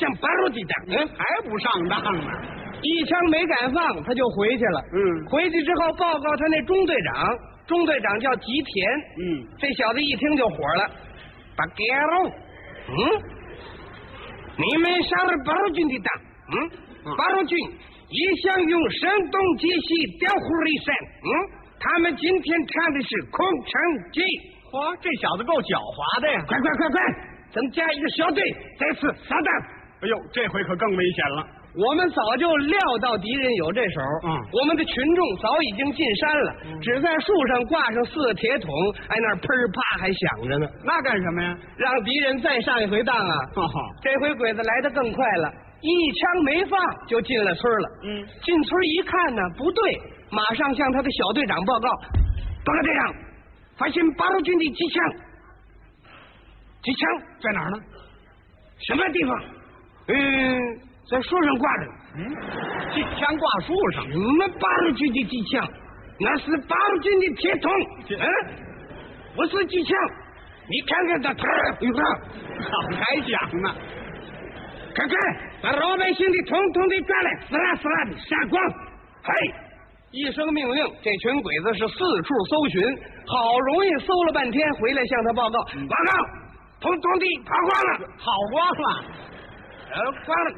想巴鲁地当， 还不上当呢？ 一枪没敢放，他就回去了。回去之后报告他那中队长，中队长叫吉田。这小子一听就火了，把给喽，你们上了八路军的当，八路军也想用声东击西调虎离山，他们今天唱的是空城计。 嚯，这小子够狡猾的呀！ 快，增加一个小队，再次扫荡。 哎呦，这回可更危险了。 我们早就料到敌人有这手，我们的群众早已经进山了，只在树上挂上4个铁桶，那喷啪还响着呢。 那干什么呀？ 让敌人再上一回当啊！这回鬼子来得更快了，一枪没放就进了村了。进村一看呢，不对，马上向他的小队长报告：报告队长，发现八路军的机枪。机枪在哪儿呢？ 什么地方？在树上挂着。 机枪挂树上？ 什么八路军的机枪？那是八路军的铁桶。不是机枪。你看看他， 还讲呢。 看看，把老百姓的统统的抓来，死啦的杀光。嘿！一声命令，这群鬼子是四处搜寻，好容易搜了半天，回来向他报告：报告，统统的跑光了， 跑光了。 光了。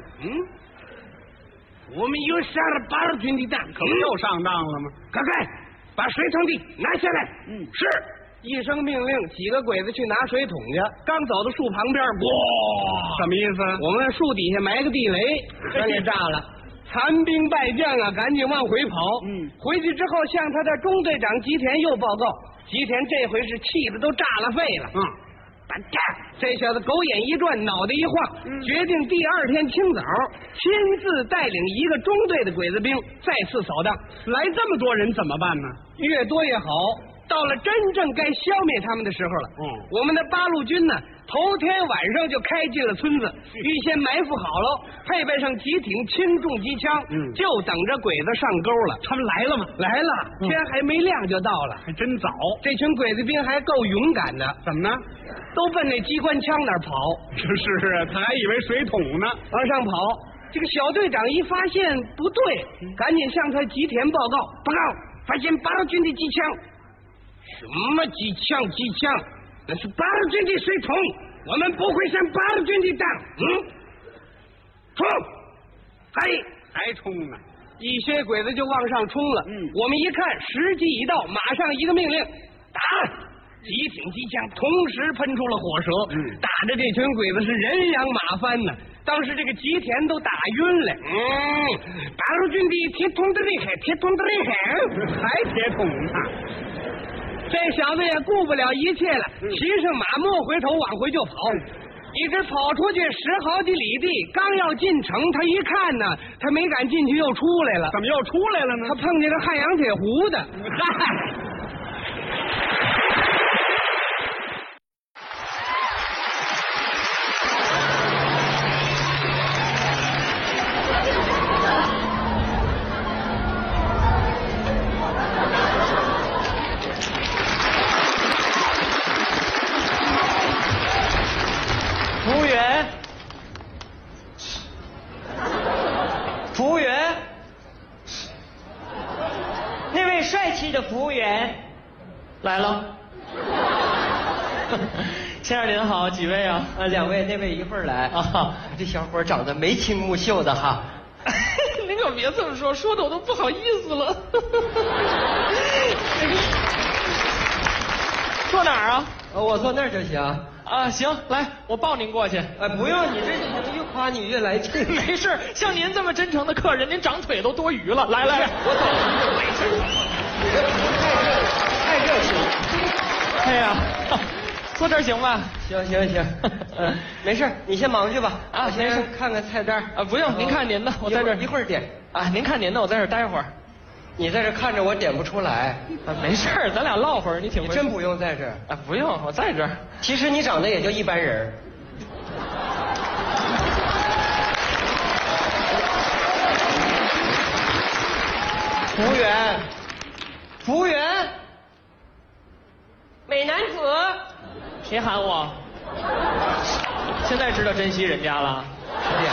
我们又上了八路军的当， 可不又上当了吗？ 快，把水桶的拿下来。是。一声命令，几个鬼子去拿水桶去，刚走到树旁边，哇！ 什么意思？ 我们树底下埋个地雷，全给炸了。残兵败将啊，赶紧往回跑。回去之后向他的中队长吉田又报告，吉田这回是气得都炸了肺了。这小子狗眼一转，脑袋一晃，决定第2天清早亲自带领一个中队的鬼子兵再次扫荡。 来这么多人怎么办呢？ 越多越好。到了真正该消灭他们的时候了。我们的八路军呢，头天晚上就开进了村子，预先埋伏好了，配备上几挺轻重机枪，就等着鬼子上钩了。 他们来了吗？ 来了，天还没亮就到了， 还真早。 这群鬼子兵还够勇敢的。 怎么呢？ 都奔那机关枪那儿跑。 是啊，他还以为水桶呢， 往上跑。这个小队长一发现不对，赶紧向他吉田报告：报告，发现八路军的机枪。什么机枪？那是八路军的水桶，我们不会上八路军的当。冲！ 还冲呢！ 一些鬼子就往上冲了。我们一看时机已到，马上一个命令，打！几挺机枪同时喷出了火舌，打着这群鬼子是人仰马翻呢。当时这个吉田都打晕了。八路军的铁桶的厉害， 还铁桶呢。 这小子也顾不了一切了，骑上马莫回头往回就跑，一直跑出去10好几里地，刚要进城，他一看呢，他没敢进去，又出来了。 怎么又出来了呢？ 他碰见个汉阳铁壶的。 服务员，那位帅气的服务员来了。先生您好，几位啊 ？2位，那位一会儿来啊。这小伙长得眉清目秀的哈。 您可别这么说，说的我都不好意思了。坐哪儿啊？ 我坐那儿就行。 啊，行，来，我抱您过去。 不用，你这越夸你越来劲。 没事，像您这么真诚的客人，您长腿都多余了。来， 我走。没事，太热情。 哎呀，坐这儿行吧？ 行。没事，你先忙去吧。 啊， 我先看看菜单。 不用，您看您的，我在这儿一会儿点。 啊，您看您的，我在这儿待会儿。 你在这看着我点不出来。 没事，咱俩唠会儿，你挺会。 你真不用在这儿。 不用，我在这儿。 其实你长得也就一般人。服务员，美男子。 谁喊我？现在知道珍惜人家了。